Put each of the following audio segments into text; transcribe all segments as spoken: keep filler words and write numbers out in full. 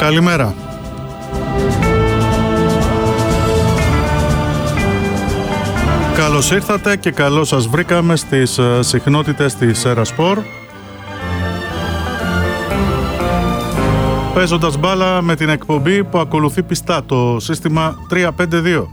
Καλημέρα. Καλώς ήρθατε και καλώς σας βρήκαμε στις συχνότητες της Erasport. Παίζοντας μπάλα με την εκπομπή που ακολουθεί πιστά το σύστημα τρία πέντε δύο.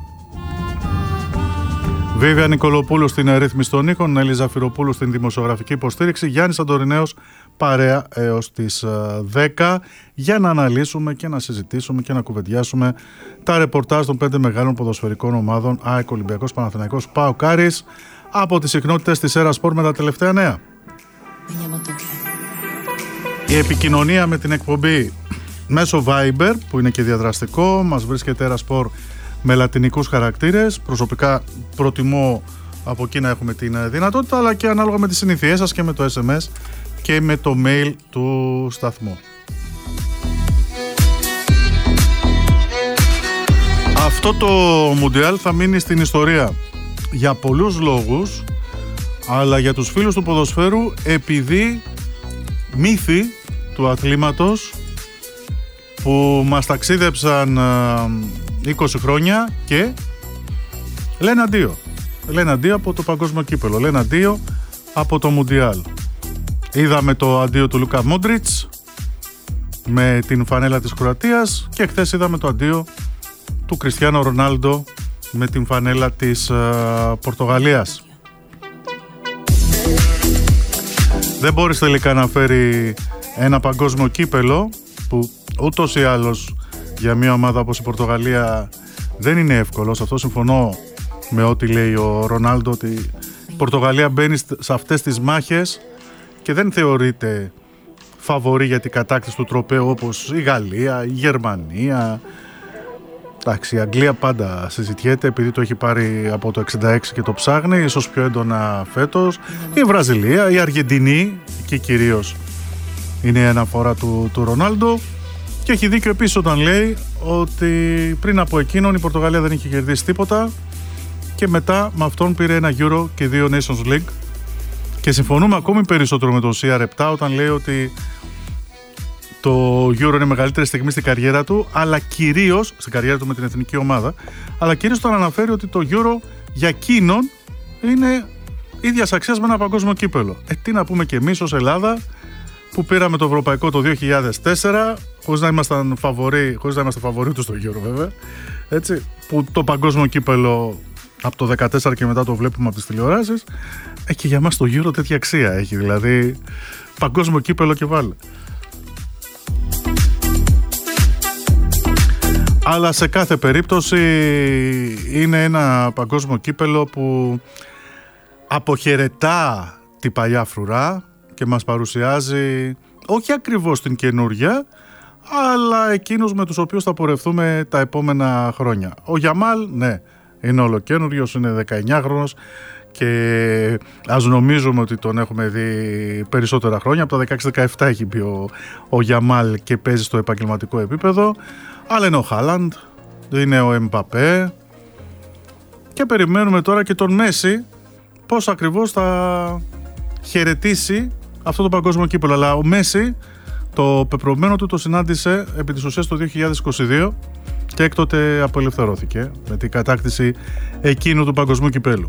Βίβια Νικολοπούλου στην ρύθμιση των ήχων, Έλλη Ζαφυροπούλου στην δημοσιογραφική υποστήριξη, Γιάννης Αντορινέος παρέα έως τις δέκα για να αναλύσουμε και να συζητήσουμε και να κουβεντιάσουμε τα ρεπορτάζ των πέντε μεγάλων ποδοσφαιρικών ομάδων ΑΕΚ, Ολυμπιακός, Παναθηναϊκός, ΠΑΟΚ, Άρης από τις συχνότητες της Erasport με τα τελευταία νέα. Η επικοινωνία με την εκπομπή μέσω Viber που είναι και διαδραστικό, μας βρίσκεται Erasport με λατινικούς χαρακτήρες. Προσωπικά προτιμώ από εκεί να έχουμε την δυνατότητα, αλλά και ανάλογα με τις συνήθειές σας και με το ες εμ ες και με το mail του σταθμού. Αυτό το Μουντιάλ θα μείνει στην ιστορία για πολλούς λόγους, αλλά για τους φίλους του ποδοσφαίρου επειδή μύθοι του αθλήματος που μας ταξίδεψαν είκοσι χρόνια και λένε αντίο. Λένε αντίο από το παγκόσμιο κύπελο, λένε αντίο από το Μουντιάλ. Είδαμε το αντίο του Λούκα Μόντριτς με την φανέλα της Κροατίας και χθες είδαμε το αντίο του Κριστιάνο Ρονάλντο με την φανέλα της uh, Πορτογαλίας. Δεν μπορείς τελικά να φέρει ένα παγκόσμιο κύπελο που ούτως ή άλλως για μια ομάδα όπως η Πορτογαλία δεν είναι εύκολο. Σε αυτό συμφωνώ με ό,τι λέει ο Ρονάλντο, ότι η Πορτογαλία μπαίνει σε αυτές τις μάχες και δεν θεωρείται φαβορί για την κατάκτηση του τροπαίου όπως η Γαλλία, η Γερμανία. Εντάξει, η Αγγλία πάντα συζητιέται επειδή το έχει πάρει από το εξήντα έξι και το ψάχνει, ίσως πιο έντονα φέτος. Η Βραζιλία, η Αργεντινή, και κυρίως είναι η αναφορά του, του Ρονάλντο. Και έχει δίκιο επίσης όταν λέει ότι πριν από εκείνον η Πορτογαλία δεν είχε κερδίσει τίποτα και μετά με αυτόν πήρε ένα Euro και δύο Nations League. Και συμφωνούμε ακόμη περισσότερο με τον σι αρ επτά όταν λέει ότι το Euro είναι η μεγαλύτερη στιγμή στην καριέρα του, αλλά κυρίως στην καριέρα του με την εθνική ομάδα, αλλά κυρίως τον αναφέρει ότι το Euro για εκείνον είναι ίδιας αξίας με ένα παγκόσμιο κύπελο. Ε, τι να πούμε και εμείς ως Ελλάδα που πήραμε το ευρωπαϊκό το δύο χιλιάδες τέσσερα, χωρίς να ήμασταν φαβορί, χωρίς να είμαστε φαβορί του στο Euro βέβαια, έτσι, που το παγκόσμιο κύπελο από το δεκατέσσερα και μετά το βλέπουμε από τις τηλεοράσεις, ε, και για μας το Euro τέτοια αξία έχει, δηλαδή παγκόσμιο κύπελο και βάλε. Αλλά σε κάθε περίπτωση είναι ένα παγκόσμιο κύπελο που αποχαιρετά την παλιά φρουρά και μας παρουσιάζει όχι ακριβώς την καινούρια, αλλά εκείνους με τους οποίους θα πορευτούμε τα επόμενα χρόνια. Ο Γιαμάλ, ναι, είναι ολοκαίνουριος, είναι δεκαεννιάχρονος και ας νομίζουμε ότι τον έχουμε δει περισσότερα χρόνια. Από τα δεκαέξι δεκαεπτά έχει μπει ο, ο Γιαμάλ και παίζει στο επαγγελματικό επίπεδο. Αλλά είναι ο Χάλαντ, είναι ο Εμπαπέ και περιμένουμε τώρα και τον Μέση πώς ακριβώς θα χαιρετήσει αυτό το παγκόσμιο κύπελο. Αλλά ο Μέση το πεπρωμένο του το συνάντησε επί της ουσίας το δύο χιλιάδες είκοσι δύο και έκτοτε απελευθερώθηκε με την κατάκτηση εκείνου του παγκοσμίου κυπέλου.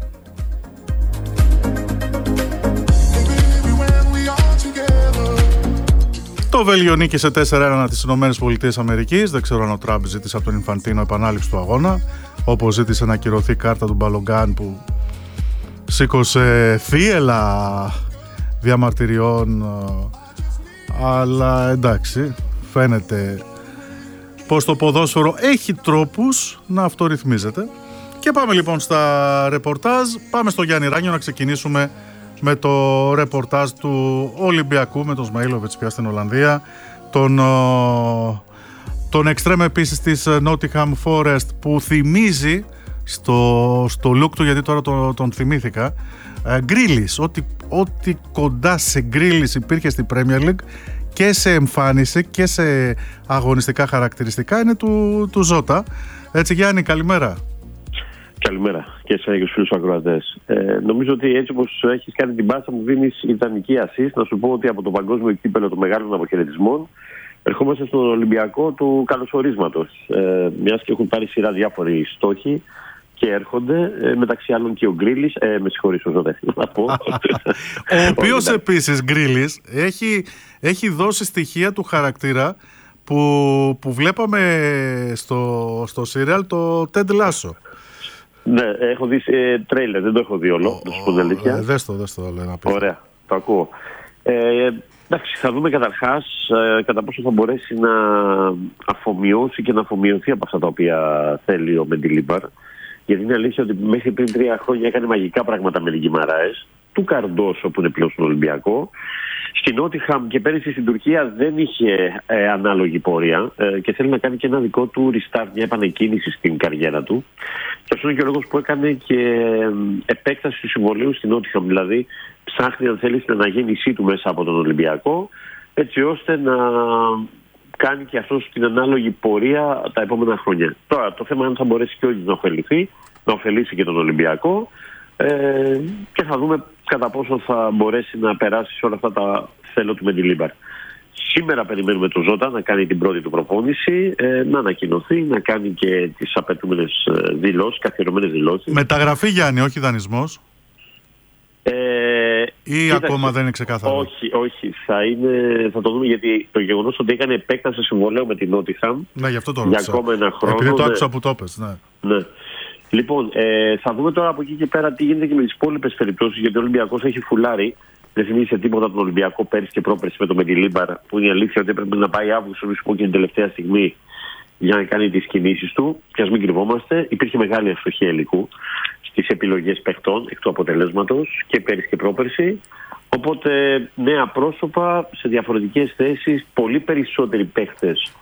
Το Βέλγιο νίκησε τέσσερα ένα τις Ηνωμένες Πολιτείες Αμερικής. Δεν ξέρω αν ο Τραμπ ζήτησε από τον Ινφαντίνο επανάληψη του αγώνα, όπως ζήτησε να ακυρωθεί η κάρτα του Μπαλογκάν που σήκωσε θύελα διαμαρτυριών. Αλλά εντάξει, φαίνεται πως το ποδόσφαιρο έχει τρόπους να αυτορυθμίζεται. Και πάμε λοιπόν στα ρεπορτάζ. Πάμε στο Γιάννη Ράνιο να ξεκινήσουμε με το ρεπορτάζ του Ολυμπιακού, με τον Σμαήλοβιτς πια στην Ολλανδία, τον, τον εξτρέμ επίσης της Nottingham Forest που θυμίζει στο, στο look του, γιατί τώρα τον, τον θυμήθηκα, Γκρίλις, ό,τι, ό,τι κοντά σε Γκρίλις υπήρχε στην Premier League και σε εμφάνιση και σε αγωνιστικά χαρακτηριστικά είναι του, του Ζώτα. Έτσι Γιάννη, καλημέρα. Καλημέρα και σε και στους φίλους ακροατές. Ε, νομίζω ότι έτσι όπως έχεις κάνει την πάσα μου δίνεις ιδανική ασίστ. Να σου πω ότι από το παγκόσμιο κύπελλο των μεγάλων αποχαιρετισμών ερχόμαστε στον Ολυμπιακό του καλωσορίσματος. Ε, μιας και έχουν πάρει σειρά διάφοροι στόχοι και έρχονται, ε, μεταξύ άλλων και ο Γκρίλης. Ε, με συγχωρείς, ο Ζωδέφη, να πω. Ο οποίος επίσης, Γκρίλης, έχει, έχει δώσει στοιχεία του χαρακτήρα που, που βλέπαμε στο, στο σύριαλ το Τεντ Λάσο. Ναι, έχω δει ε, τρέιλερ, δεν το έχω δει όλο, να σου πω την αλήθεια. Ε, δες το, δες το, λέει, να πεις. Ωραία, το ακούω. Ε, εντάξει, θα δούμε καταρχάς ε, κατά πόσο θα μπορέσει να αφομοιώσει και να αφομοιωθεί από αυτά τα οποία θέλει ο Μεντιλίμπαρ. Γιατί είναι αλήθεια ότι μέχρι πριν τρία χρόνια έκανε μαγικά πράγματα με την Γκιμαράες, του Καρντόσο που είναι πλέον στον Ολυμπιακό. Στην Νότιχαμ και πέρυσι στην Τουρκία δεν είχε ε, ανάλογη πορεία ε, και θέλει να κάνει και ένα δικό του restart, μια επανεκκίνηση στην καριέρα του. Και αυτό είναι και ο λόγος που έκανε και ε, επέκταση του συμβολίου στην Νότιχαμ. Δηλαδή, ψάχνει, αν θέλει, την αναγέννησή του μέσα από τον Ολυμπιακό, έτσι ώστε να κάνει και αυτό την ανάλογη πορεία τα επόμενα χρόνια. Τώρα, το θέμα είναι αν θα μπορέσει και όλοι να ωφεληθεί, να ωφελήσει και τον Ολυμπιακό. Ε, και θα δούμε κατά πόσο θα μπορέσει να περάσει σε όλα αυτά τα θέλω του Μεντιλίμπαρ. Σήμερα περιμένουμε τον Ζώτα να κάνει την πρώτη του προπόνηση, ε, να ανακοινωθεί, να κάνει και τις απαιτούμενες δηλώσεις, καθιερωμένες δηλώσεις. Μεταγραφή, Γιάννη, όχι δανεισμός. Ε, ή κοίταξε, ακόμα δεν είναι ξεκάθαρο? Όχι, όχι. Θα, είναι, θα το δούμε, γιατί το γεγονός ότι έκανε επέκταση συμβολέου με την Νότιχαμ ναι, για, αυτό το για ακόμα ένα χρόνο. Επειδή το ναι. άκουσα που το πες, ναι. ναι. Λοιπόν, ε, θα δούμε τώρα από εκεί και πέρα τι γίνεται και με τις υπόλοιπες περιπτώσεις, γιατί ο Ολυμπιακός έχει φουλάρει. Δεν θυμίζει τίποτα τον Ολυμπιακό πέρυσι και πρόπερσι με τον Μεντιλίμπαρ, που είναι η αλήθεια ότι έπρεπε να πάει Αύγουστο, να σου πω, και την τελευταία στιγμή για να κάνει τις κινήσεις του. Και ας μην κρυβόμαστε, υπήρχε μεγάλη αστοχία υλικού στις επιλογές παιχτών εκ του αποτελέσματος και πέρυσι και πρόπερσι. Οπότε νέα πρόσωπα σε διαφορετικές θέσεις, πολύ περισσότεροι παίχτες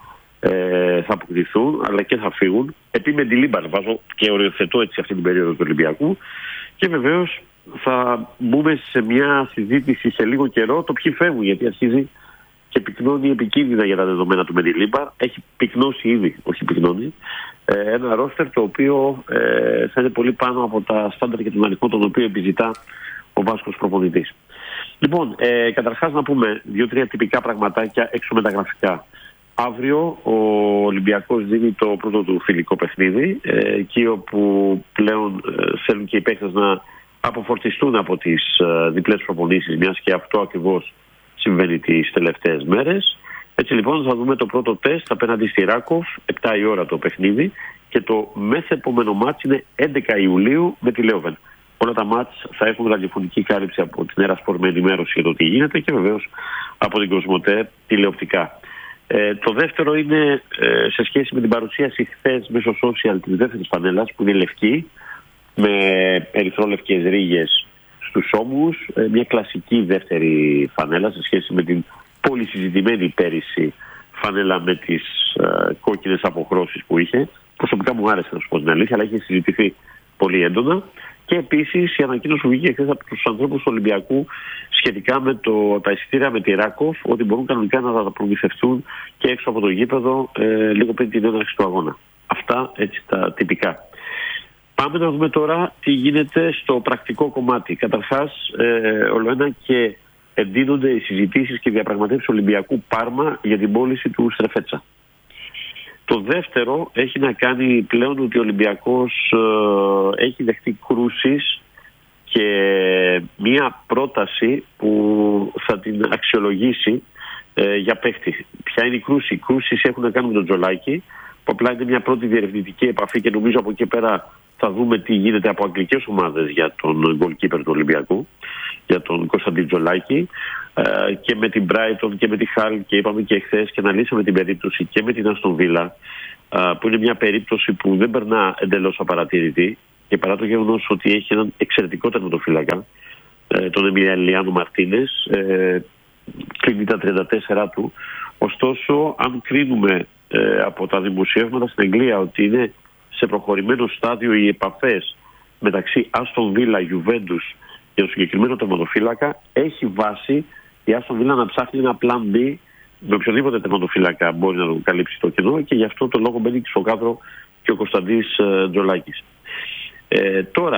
ε, θα αποκτηθούν, αλλά και θα φύγουν. Επί Μεντιλίμπαρ βάζω και οριοθετώ έτσι αυτή την περίοδο του Ολυμπιακού. Και βεβαίως θα μπούμε σε μια συζήτηση σε λίγο καιρό το ποιοι φεύγουν, γιατί αρχίζει και πυκνώνει επικίνδυνα για τα δεδομένα του Μεντιλίμπαρ. Έχει πυκνώσει ήδη, όχι πυκνώνει, ε, ένα ρόστερ το οποίο ε, θα είναι πολύ πάνω από τα στάνταρ και τον αριθμό τον οποίο επιζητά ο Βάσκος προπονητής. Λοιπόν, ε, καταρχάς να πούμε δύο-τρία τυπικά πραγματάκια εξωμεταγραφικά. Αύριο ο Ολυμπιακός δίνει το πρώτο του φιλικό παιχνίδι, ε, εκεί όπου πλέον ε, θέλουν και οι παίκτες να αποφορτιστούν από τις ε, διπλές προπονήσεις, μιας και αυτό ακριβώς συμβαίνει τις τελευταίες μέρες. Έτσι λοιπόν θα δούμε το πρώτο τεστ απέναντι στη Ράκοφ, επτά η ώρα το παιχνίδι, και το μεθεπόμενο μάτς είναι έντεκα Ιουλίου με τη Λέοβεν. Όλα τα μάτς θα έχουν ραδιοφωνική κάλυψη από την Έρα Σπορ με ενημέρωση για το τι γίνεται και βεβαίως από την Κοσμοτέ τηλεοπτικά. Ε, το δεύτερο είναι ε, σε σχέση με την παρουσίαση χθες μέσω social της δεύτερης πανέλας, που είναι λευκή, με ερυθρόλευκες ρίγες στους ώμους, ε, μια κλασική δεύτερη φανέλα σε σχέση με την πολύ συζητημένη πέρυσι φανέλα με τις ε, κόκκινες αποχρώσεις που είχε. Προσωπικά μου άρεσε, να σου πω την αλήθεια, αλλά είχε συζητηθεί πολύ έντονα. Και επίσης η ανακοίνωση που βγήκε χθες από τους ανθρώπους του Ολυμπιακού σχετικά με το, τα εισιτήρια με τη Ράκοφ, ότι μπορούν κανονικά να τα προμηθευτούν και έξω από το γήπεδο ε, λίγο πριν την έναρξη του αγώνα. Αυτά έτσι τα τυπικά. Πάμε να δούμε τώρα τι γίνεται στο πρακτικό κομμάτι. Καταρχάς, ε, ολοένα και εντείνονται οι συζητήσεις και οι διαπραγματεύσεις Ολυμπιακού Πάρμα για την πώληση του Στρεφέτσα. Το δεύτερο έχει να κάνει πλέον ότι ο Ολυμπιακός ε, έχει δεχτεί κρούσεις και μία πρόταση που θα την αξιολογήσει ε, για παίχτη. Ποια είναι η κρούση? Οι κρούσεις έχουν να κάνουν με τον Τζολάκη, που απλά είναι μια πρώτη διερευνητική επαφή και νομίζω από εκεί πέρα θα δούμε τι γίνεται από αγγλικές ομάδες για τον goalkeeper του Ολυμπιακού, για τον Κωνσταντίν Τζολάκη, ε, και με την Brighton και με τη Hull, και είπαμε και εχθές και αναλύσαμε την περίπτωση και με την Aston Villa, ε, που είναι μια περίπτωση που δεν περνά εντελώς απαρατήρητη, και παρά το γεγονός ότι έχει έναν εξαιρετικό τερματοφύλακα, ε, τον Εμιλιάνο Μαρτίνες, ε, κλείνει τα τριάντα τέσσερα του. Ωστόσο, αν κρίνουμε ε, από τα δημοσιεύματα στην Αγγλία ότι είναι σε προχωρημένο στάδιο οι επαφές μεταξύ Aston Villa, Juventus για το συγκεκριμένο τερματοφύλακα, έχει βάση η Aston Villa να ψάχνει ένα plan B με οποιοδήποτε τερματοφύλακα μπορεί να το καλύψει το κενό, και γι' αυτό το λόγο μπαίνει στο κάδρο και ο Κωνσταντής ε, Τζολάκης. Ε, τώρα,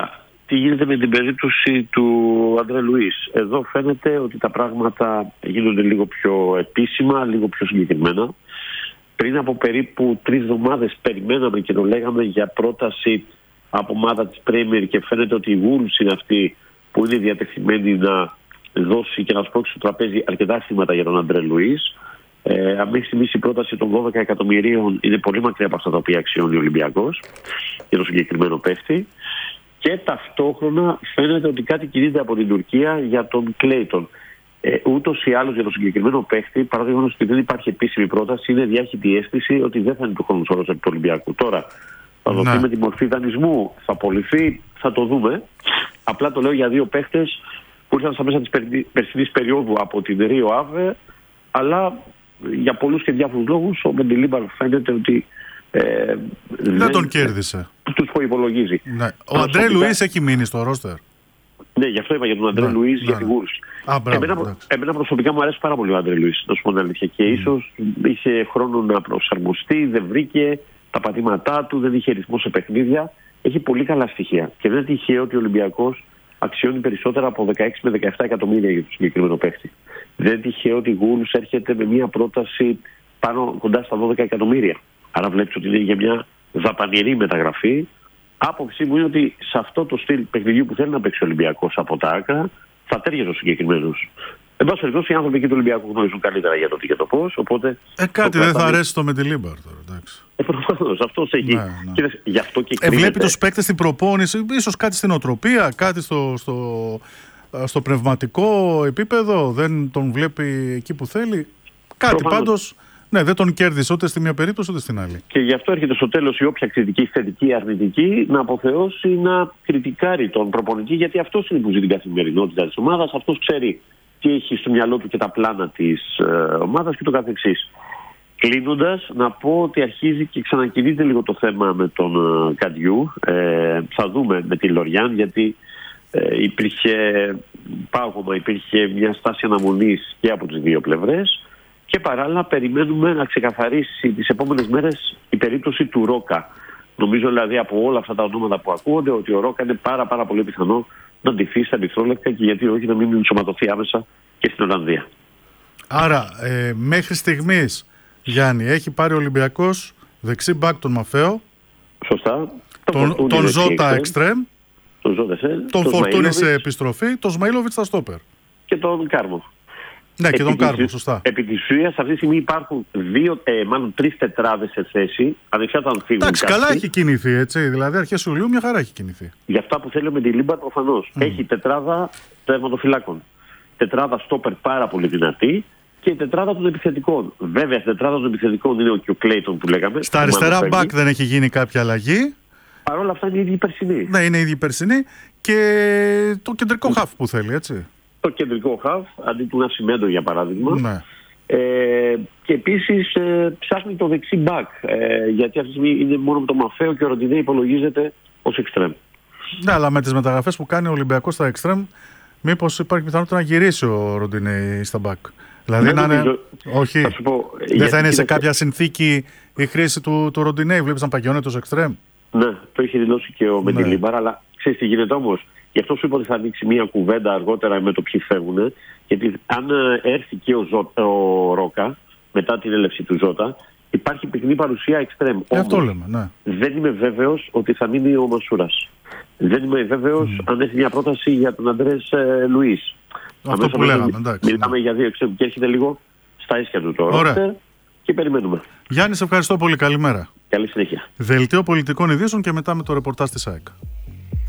τι γίνεται με την περίπτωση του Αντρέ Λουίς. Εδώ φαίνεται ότι τα πράγματα γίνονται λίγο πιο επίσημα, λίγο πιο συγκεκριμένα. Πριν από περίπου τρεις εβδομάδες περιμέναμε και το λέγαμε για πρόταση από ομάδα της Premier και φαίνεται ότι η Wolves είναι αυτή που είναι διατεθειμένη να δώσει και να σπρώξει στο τραπέζι αρκετά χρήματα για τον Αντρέ Λουίς. Ε, αν μέχρι στιγμής η πρόταση των δώδεκα εκατομμυρίων είναι πολύ μακριά από αυτά τα οποία αξιώνει ο Ολυμπιακός για το συγκεκριμένο παίχτη. Και ταυτόχρονα φαίνεται ότι κάτι κινείται από την Τουρκία για τον Κλέιτον. Ε, ούτως ή άλλως για το συγκεκριμένο παίχτη, παρά το γεγονός ότι δεν υπάρχει επίσημη πρόταση, είναι διάχυτη αίσθηση ότι δεν θα είναι του χρόνου όρος του Ολυμπιακού. Τώρα θα δοθεί με τη μορφή δανεισμού, θα πωληθεί, θα το δούμε. Απλά το λέω για δύο παίχτες που ήρθαν στα μέσα της περσινής περίοδου από την Ρίο Άβε, αλλά για πολλούς και διάφορους λόγους ο Μεντιλίμπαρ φαίνεται ότι ε, δεν, δεν τον κέρδισε. Τους υπολογίζει. Ναι. Ο Αντρέ Λουίς έχει μείνει στο ρόστερ. Ναι, γι' αυτό είπα για τον Αντρέ ναι, Λουίς, ναι, για τη Wolves. Εμένα, εμένα προσωπικά μου αρέσει πάρα πολύ ο Αντρέ Λουίς, να σου πω την αλήθεια. Και mm. ίσως είχε χρόνο να προσαρμοστεί, δεν βρήκε τα πατήματά του, δεν είχε ρυθμό σε παιχνίδια. Έχει πολύ καλά στοιχεία. Και δεν είναι τυχαίο ότι ο Ολυμπιακός αξιώνει περισσότερα από δεκαέξι με δεκαεπτά εκατομμύρια για το συγκεκριμένο παίχτη. Δεν είναι τυχαίο ότι η Wolves έρχεται με μια πρόταση πάνω κοντά στα δώδεκα εκατομμύρια. Άρα βλέπεις ότι είναι για μια δαπανηρή μεταγραφή. Άποψή μου είναι ότι σε αυτό το στυλ παιχνιδιού που θέλει να παίξει ο Ολυμπιακός από τα άκρα θα τέριαζε ο συγκεκριμένος. Εν πάση περιπτώσει, οι άνθρωποι εκεί του Ολυμπιακού γνωρίζουν καλύτερα για το τι και το πώς. Οπότε, ε, κάτι δεν θα αρέσει το Μεντιλίμπαρ τώρα, εντάξει. Ε, προφανώς, αυτός έχει. Ναι, ναι. Και, γι' αυτό και ε, βλέπει τους παίκτες στην προπόνηση, ίσως κάτι στην οτροπία, κάτι στο, στο, στο πνευματικό επίπεδο, δεν τον βλέπει εκεί που θέλει. Κάτι προφανώς. Πάντως. Ναι, δεν τον κέρδισε ούτε στη μία περίπτωση ούτε στην άλλη. Και γι' αυτό έρχεται στο τέλος η όποια κριτική, θετική ή αρνητική, να αποθεώσει, να κριτικάρει τον προπονητή, γιατί αυτός είναι που ζει την καθημερινότητα της ομάδας, αυτός ξέρει τι έχει στο μυαλό του και τα πλάνα της ε, ομάδας και το καθεξής. Κλείνοντας, να πω ότι αρχίζει και ξανακινείται λίγο το θέμα με τον ε, Καντιού. Ε, θα δούμε με τη Λοριάν, γιατί ε, υπήρχε πάγωμα, υπήρχε μια στάση αναμονής και από τις δύο πλευρές. Και παράλληλα περιμένουμε να ξεκαθαρίσει τις επόμενες μέρες η περίπτωση του Ρόκα. Νομίζω δηλαδή από όλα αυτά τα ονόματα που ακούγονται ότι ο Ρόκα είναι πάρα, πάρα πολύ πιθανό να ντυθεί στα ερυθρόλευκα και γιατί όχι να μην ενσωματωθεί άμεσα και στην Ολλανδία. Άρα ε, μέχρι στιγμής, Γιάννη, έχει πάρει ο Ολυμπιακός δεξί μπακ τον Μαφαίο. Σωστά. Τον, τον Ζώτα Εκστρέμ. Τον, Ζώτα, τον Φορτούνη σε επιστροφή. Τον Σμαΐλοβιτς στα στόπερ. Και τον Κάρμο. Ναι, και τον Κάρμο, σωστά. Επί της ουσίας, αυτή τη στιγμή υπάρχουν δύο, ε, μάλλον τρεις τετράδες σε θέση, ανεξάρτητα αν φύγουν. Εντάξει, καλά έχει κινηθεί, έτσι. Δηλαδή, αρχές Ιουλίου μια χαρά έχει κινηθεί. Για αυτά που θέλει με τη Λίμπαρ, προφανώς. Mm. Έχει τετράδα τερματοφυλάκων. Τετράδα στόπερ πάρα πολύ δυνατή και η τετράδα των επιθετικών. Βέβαια, στην τετράδα των επιθετικών είναι και ο Κλέιτον που λέγαμε. Στα αριστερά μπακ δεν έχει γίνει κάποια αλλαγή. Παρ' όλα αυτά είναι η ίδια περσινή. Ναι, είναι η ίδια περσινή και το κεντρικό mm. χαφ που θέλει, έτσι. Το κεντρικό χαφ, αντί του Νασιμέντο για παράδειγμα. Ναι. Ε, και επίσης ε, ψάχνει το δεξί μπακ, ε, γιατί αυτή τη στιγμή είναι μόνο με το Μαφαίο και ο Ροντινέ υπολογίζεται ως εξτρέμ. Ναι, αλλά με τις μεταγραφές που κάνει ο Ολυμπιακός στα εξτρέμ, μήπως υπάρχει πιθανότητα να γυρίσει ο Ροντινέ στα μπακ. Δηλαδή δεν να είναι. Νομίζω... Όχι, θα πω, δεν θα είναι σε κάποια συνθήκη η χρήση του, του Ροντινέ. Βλέπεις να παγιώνεται ως εξτρέμ. Ναι, το έχει δηλώσει και ο Μεντιλίμπαρ, ναι. Αλλά ξέρεις τι γίνεται όμως. Γι' αυτό σου είπα ότι θα ανοίξει μια κουβέντα αργότερα με το ποιοι φεύγουν. Γιατί αν έρθει και ο, Ζω, ο Ρόκα μετά την έλευση του Ζώτα, υπάρχει πυκνή παρουσία εξτρέμ. Ε, αυτό λέμε, ναι. Δεν είμαι βέβαιος ότι θα μείνει ο Μασούρας. Δεν είμαι βέβαιος mm. αν έχει μια πρόταση για τον Αντρές ε, Λουίς. Αυτό αμέσως που λέγαμε, εντάξει. Μιλάμε ναι. για δύο εξτρέμ και έρχεται λίγο στα ίσια του τώρα. Και περιμένουμε. Γιάννη, σε ευχαριστώ πολύ. Καλημέρα. Καλή συνέχεια. Δελτίο πολιτικών ειδήσεων και μετά με το ρεπορτάζ της ΑΕΚ.